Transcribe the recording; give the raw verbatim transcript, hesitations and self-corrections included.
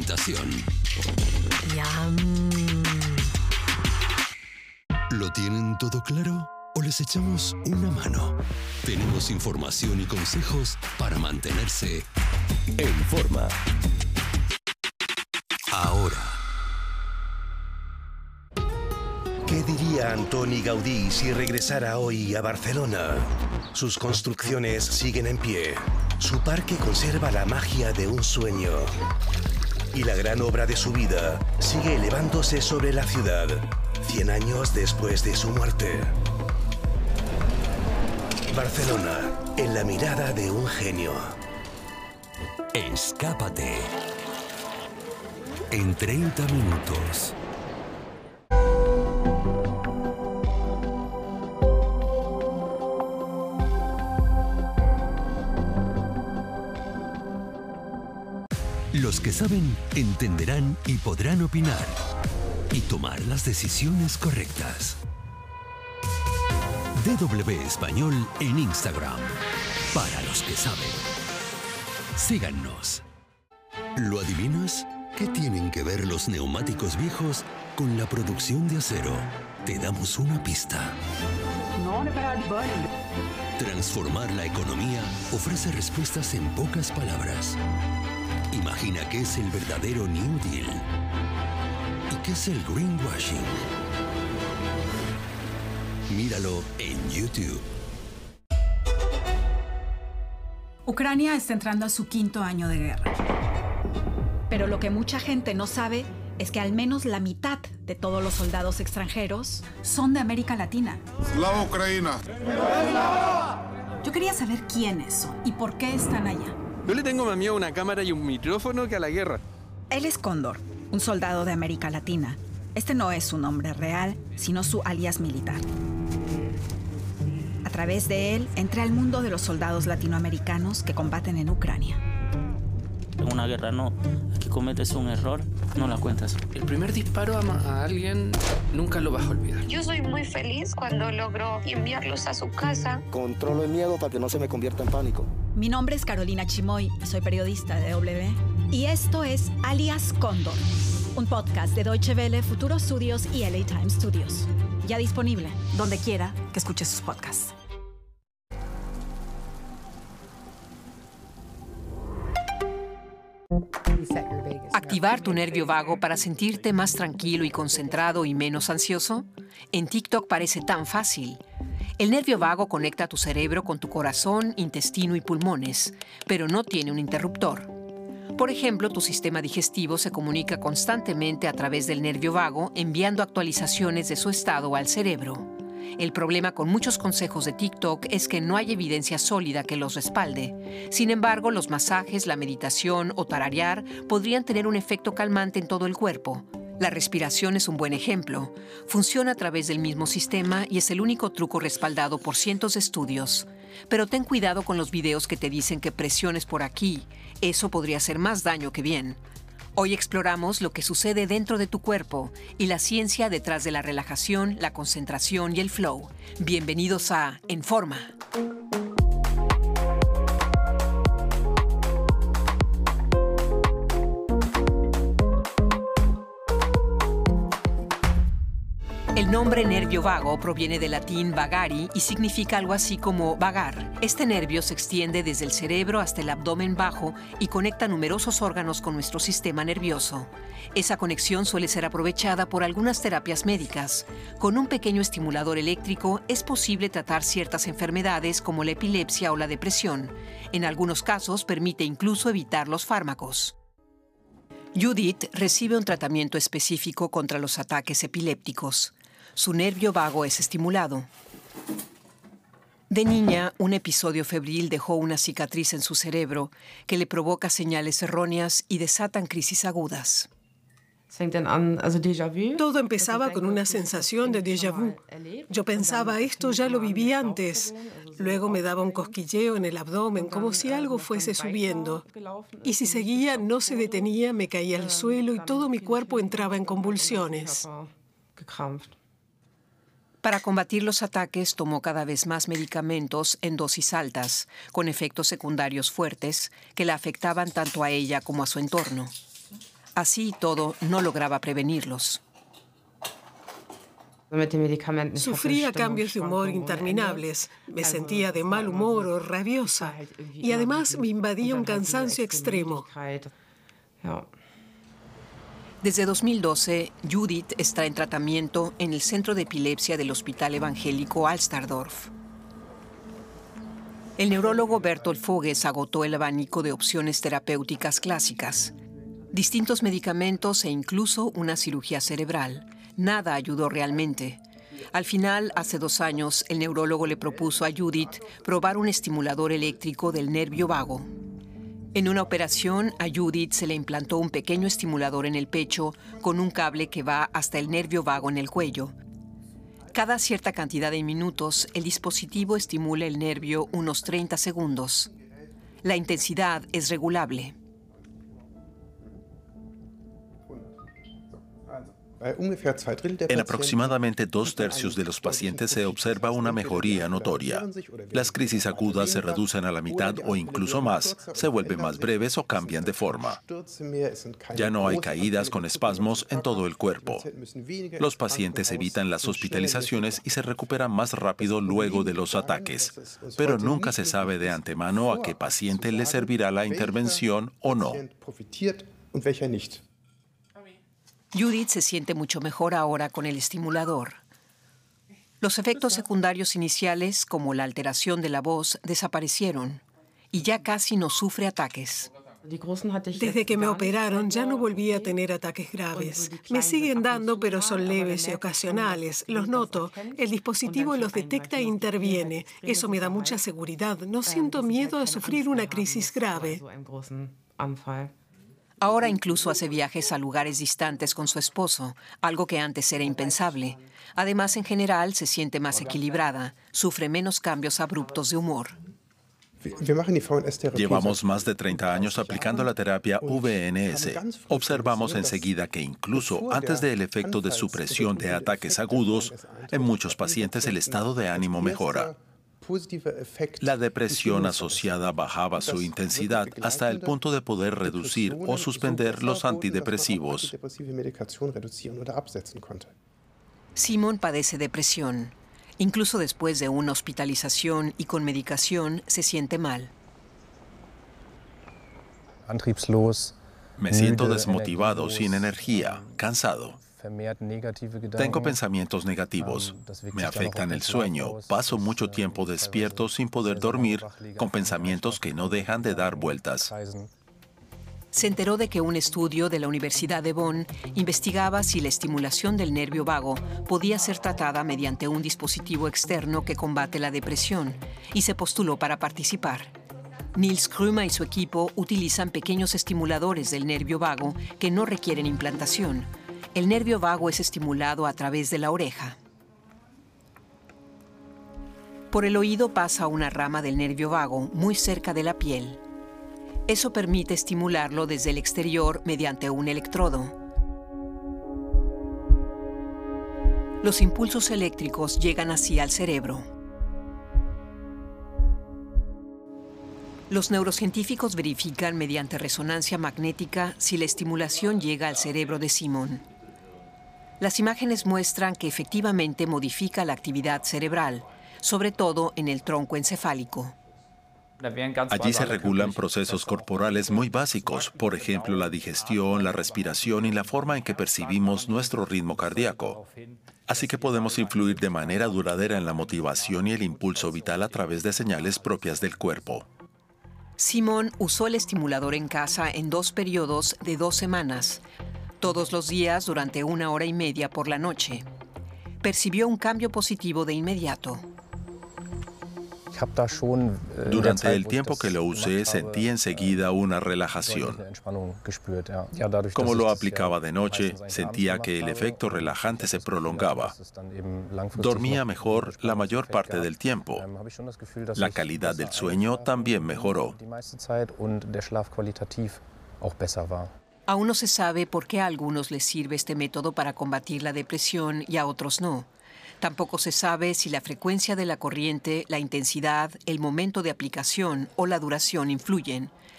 alimentación. Yum. ¿Lo tienen todo claro? ¿O les echamos una mano? Tenemos información y consejos para mantenerse en forma. Ahora. ¿Qué diría Antoni Gaudí si regresara hoy a Barcelona? Sus construcciones siguen en pie. Su parque conserva la magia de un sueño. Y la gran obra de su vida sigue elevándose sobre la ciudad, cien años después de su muerte. Barcelona, en la mirada de un genio. Escápate. En treinta minutos. Los que saben, entenderán y podrán opinar. Y tomar las decisiones correctas. D W Español en Instagram. Para los que saben. Síganos. ¿Lo adivinas? ¿Qué tienen que ver los neumáticos viejos con la producción de acero? Te damos una pista. Transformar la economía ofrece respuestas en pocas palabras. Imagina qué es el verdadero New Deal y qué es el greenwashing. Míralo en YouTube. Ucrania está entrando a su quinto año de guerra. Pero lo que mucha gente no sabe es que al menos la mitad de todos los soldados extranjeros son de América Latina. ¡Slava Ucrania! Yo quería saber quiénes son y por qué están allá. Yo le tengo más miedo a una cámara y un micrófono que a la guerra. Él es Cóndor, un soldado de América Latina. Este no es su nombre real, sino su alias militar. A través de él, entré al mundo de los soldados latinoamericanos que combaten en Ucrania. En una guerra no, aquí cometes un error, no la cuentas. El primer disparo a, a alguien nunca lo vas a olvidar. Yo soy muy feliz cuando logro enviarlos a su casa. Controlo el miedo para que no se me convierta en pánico. Mi nombre es Carolina Chimoy y soy periodista de W. Y esto es Alias Cóndor, un podcast de Deutsche Welle, Futuro Studios y L A Times Studios. Ya disponible donde quiera que escuche sus podcasts. ¿Activar tu nervio vago para sentirte más tranquilo y concentrado y menos ansioso? En TikTok parece tan fácil. El nervio vago conecta tu cerebro con tu corazón, intestino y pulmones, pero no tiene un interruptor. Por ejemplo, tu sistema digestivo se comunica constantemente a través del nervio vago, enviando actualizaciones de su estado al cerebro. El problema con muchos consejos de TikTok es que no hay evidencia sólida que los respalde. Sin embargo, los masajes, la meditación o tararear podrían tener un efecto calmante en todo el cuerpo. La respiración es un buen ejemplo. Funciona a través del mismo sistema y es el único truco respaldado por cientos de estudios. Pero ten cuidado con los videos que te dicen que presiones por aquí. Eso podría hacer más daño que bien. Hoy exploramos lo que sucede dentro de tu cuerpo y la ciencia detrás de la relajación, la concentración y el flow. Bienvenidos a En Forma. El nombre nervio vago proviene del latín vagari y significa algo así como vagar. Este nervio se extiende desde el cerebro hasta el abdomen bajo y conecta numerosos órganos con nuestro sistema nervioso. Esa conexión suele ser aprovechada por algunas terapias médicas. Con un pequeño estimulador eléctrico es posible tratar ciertas enfermedades como la epilepsia o la depresión. En algunos casos permite incluso evitar los fármacos. Judith recibe un tratamiento específico contra los ataques epilépticos. Su nervio vago es estimulado. De niña, un episodio febril dejó una cicatriz en su cerebro que le provoca señales erróneas y desatan crisis agudas. Todo empezaba con una sensación de déjà vu. Yo pensaba, esto ya lo viví antes. Luego me daba un cosquilleo en el abdomen, como si algo fuese subiendo. Y si seguía, no se detenía, me caía al suelo y todo mi cuerpo entraba en convulsiones. Para combatir los ataques, tomó cada vez más medicamentos en dosis altas, con efectos secundarios fuertes que la afectaban tanto a ella como a su entorno. Así y todo, no lograba prevenirlos. Sufría cambios de humor interminables, me sentía de mal humor o rabiosa y además me invadía un cansancio extremo. Desde dos mil doce, Judith está en tratamiento en el Centro de Epilepsia del Hospital Evangélico Alsterdorf. El neurólogo Bertolt Voges agotó el abanico de opciones terapéuticas clásicas, distintos medicamentos e incluso una cirugía cerebral. Nada ayudó realmente. Al final, hace dos años, el neurólogo le propuso a Judith probar un estimulador eléctrico del nervio vago. En una operación, a Judith se le implantó un pequeño estimulador en el pecho con un cable que va hasta el nervio vago en el cuello. Cada cierta cantidad de minutos, el dispositivo estimula el nervio unos treinta segundos. La intensidad es regulable. En aproximadamente dos tercios de los pacientes se observa una mejoría notoria. Las crisis agudas se reducen a la mitad o incluso más, se vuelven más breves o cambian de forma. Ya no hay caídas con espasmos en todo el cuerpo. Los pacientes evitan las hospitalizaciones y se recuperan más rápido luego de los ataques. Pero nunca se sabe de antemano a qué paciente le servirá la intervención o no. Judith se siente mucho mejor ahora con el estimulador. Los efectos secundarios iniciales, como la alteración de la voz, desaparecieron y ya casi no sufre ataques. Desde que me operaron ya no volví a tener ataques graves. Me siguen dando, pero son leves y ocasionales. Los noto. El dispositivo los detecta e interviene. Eso me da mucha seguridad. No siento miedo a sufrir una crisis grave. Ahora incluso hace viajes a lugares distantes con su esposo, algo que antes era impensable. Además, en general, se siente más equilibrada, sufre menos cambios abruptos de humor. Llevamos más de treinta años aplicando la terapia V N S. Observamos enseguida que incluso antes del efecto de supresión de ataques agudos, en muchos pacientes el estado de ánimo mejora. La depresión asociada bajaba su intensidad hasta el punto de poder reducir o suspender los antidepresivos. Simon padece depresión. Incluso después de una hospitalización y con medicación, se siente mal. Me siento desmotivado, sin energía, cansado. Tengo pensamientos negativos, me afectan el sueño, paso mucho tiempo despierto sin poder dormir, con pensamientos que no dejan de dar vueltas. Se enteró de que un estudio de la Universidad de Bonn investigaba si la estimulación del nervio vago podía ser tratada mediante un dispositivo externo que combate la depresión, y se postuló para participar. Nils Krümer y su equipo utilizan pequeños estimuladores del nervio vago que no requieren implantación. El nervio vago es estimulado a través de la oreja. Por el oído pasa una rama del nervio vago muy cerca de la piel. Eso permite estimularlo desde el exterior mediante un electrodo. Los impulsos eléctricos llegan así al cerebro. Los neurocientíficos verifican mediante resonancia magnética si la estimulación llega al cerebro de Simon. Las imágenes muestran que efectivamente modifica la actividad cerebral, sobre todo en el tronco encefálico. Allí se regulan procesos corporales muy básicos, por ejemplo, la digestión, la respiración y la forma en que percibimos nuestro ritmo cardíaco. Así que podemos influir de manera duradera en la motivación y el impulso vital a través de señales propias del cuerpo. Simon usó el estimulador en casa en dos periodos de dos semanas, todos los días durante una hora y media por la noche. Percibió un cambio positivo de inmediato. Durante el tiempo que lo usé, sentí enseguida una relajación. Como lo aplicaba de noche, sentía que el efecto relajante se prolongaba. Dormía mejor la mayor parte del tiempo. La calidad del sueño también mejoró. Aún no se sabe por qué a algunos les sirve este método para combatir la depresión y a otros no. Tampoco se sabe si la frecuencia de la corriente, la intensidad, el momento de aplicación o la duración influyen,